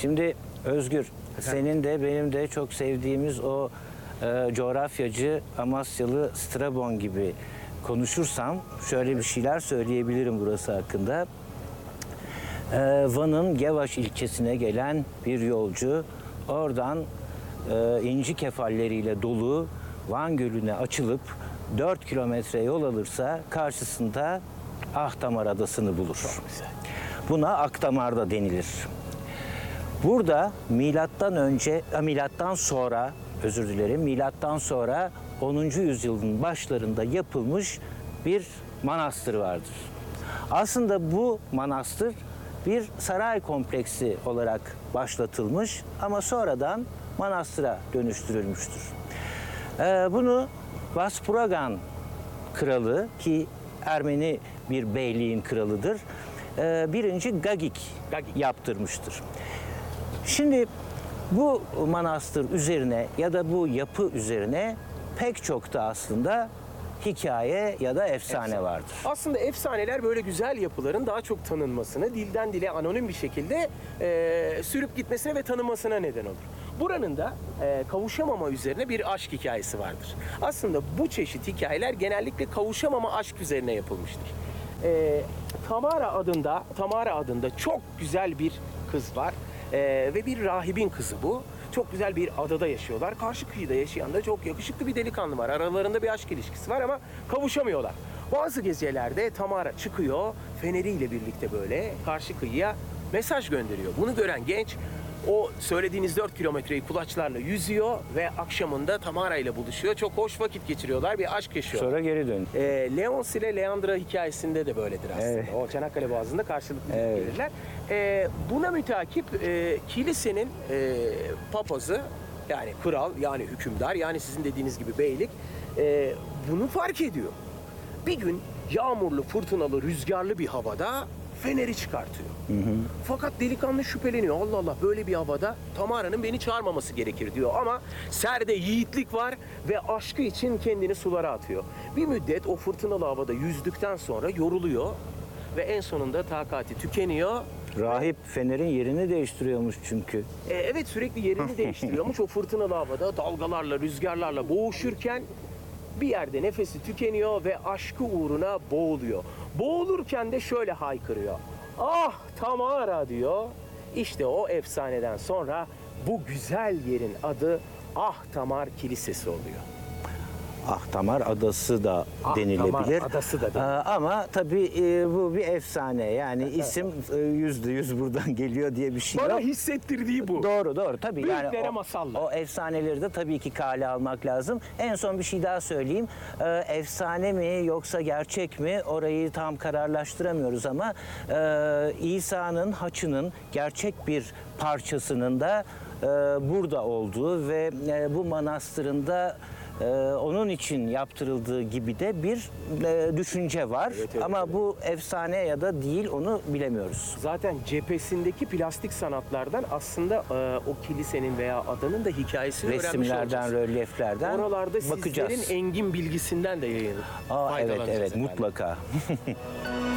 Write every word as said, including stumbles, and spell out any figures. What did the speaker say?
Şimdi Özgür, senin de benim de çok sevdiğimiz o e, coğrafyacı Amasyalı Strabon gibi konuşursam şöyle bir şeyler söyleyebilirim burası hakkında. E, Van'ın Gevaş ilçesine gelen bir yolcu oradan e, inci kefalleriyle dolu Van Gölü'ne açılıp dört kilometre yol alırsa karşısında Ahtamar Adası'nı bulur. Çok güzel. Buna Akdamar da denilir. Burada milattan önce, milattan sonra, özür dilerim, milattan sonra onuncu yüzyılın başlarında yapılmış bir manastır vardır. Aslında bu manastır bir saray kompleksi olarak başlatılmış ama sonradan manastıra dönüştürülmüştür. Ee, bunu Vaspuragan kralı, ki Ermeni bir beyliğin kralıdır, ee, birinci Gagik, Gagik yaptırmıştır. Şimdi bu manastır üzerine ya da bu yapı üzerine pek çok da aslında hikaye ya da efsane, Efsane. vardır. Aslında efsaneler böyle güzel yapıların daha çok tanınmasını, dilden dile anonim bir şekilde e, sürüp gitmesine ve tanınmasına neden olur. Buranın da e, kavuşamama üzerine bir aşk hikayesi vardır. Aslında bu çeşit hikayeler genellikle kavuşamama aşk üzerine yapılmıştır. E, Tamara adında, Tamara adında çok güzel bir kız var e, ve bir rahibin kızı bu. Çok güzel bir adada yaşıyorlar. Karşı kıyıda yaşayan da çok yakışıklı bir delikanlı var. Aralarında bir aşk ilişkisi var ama kavuşamıyorlar. Bazı gecelerde Tamara çıkıyor, feneriyle birlikte böyle karşı kıyıya mesaj gönderiyor. Bunu gören genç o söylediğiniz dört kilometreyi kulaçlarla yüzüyor ve akşamında Tamara ile buluşuyor. Çok hoş vakit geçiriyorlar, bir aşk yaşıyorlar. Sonra geri dön. E, Leons ile Leandra hikayesinde de böyledir aslında. Evet. O Çanakkale Boğazı'nda karşılıklı Evet. gelirler. E, buna mütakip e, kilisenin e, papazı, yani kral, yani hükümdar, yani sizin dediğiniz gibi beylik e, bunu fark ediyor. Bir gün yağmurlu, fırtınalı, rüzgarlı bir havada feneri çıkartıyor. Hı hı. Fakat delikanlı şüpheleniyor. Allah Allah, böyle bir havada Tamara'nın beni çağırmaması gerekir diyor. Ama serde yiğitlik var ve aşkı için kendini sulara atıyor. Bir müddet o fırtınalı havada yüzdükten sonra yoruluyor ve en sonunda takati tükeniyor. Rahip fenerin yerini değiştiriyormuş çünkü. E, evet, sürekli yerini değiştiriyormuş. O fırtınalı havada dalgalarla, rüzgarlarla boğuşurken bir yerde nefesi tükeniyor ve aşkı uğruna boğuluyor. Boğulurken de şöyle haykırıyor. Ah Tamara diyor. İşte o efsaneden sonra bu güzel yerin adı Ahtamar Kilisesi oluyor. Ahtamar Adası da Ahtamar denilebilir. Adası da denilir. Aa, ama tabii e, bu bir efsane. Yani isim e, yüzde yüz buradan geliyor diye bir şey Bana yok. hissettirdiği bu. Doğru doğru tabii. Büyüklere yani o, masallar. o efsaneleri de tabii ki kale almak lazım. En son bir şey daha söyleyeyim. Ee, efsane mi yoksa gerçek mi, orayı tam kararlaştıramıyoruz ama e, İsa'nın haçının gerçek bir parçasının da e, burada olduğu ve e, bu manastırın da Ee, onun için yaptırıldığı gibi de bir e, düşünce var. Evet, evet, ama evet. bu efsane ya da değil, onu bilemiyoruz. Zaten cephesindeki plastik sanatlardan aslında e, o kilisenin veya adanın da hikayesini öğrenmiş Resimlerden, olacağız. rölyeflerden Oralarda bakacağız. sizlerin engin bilgisinden de yayın Aa, evet faydalanacağız evet efendim. mutlaka.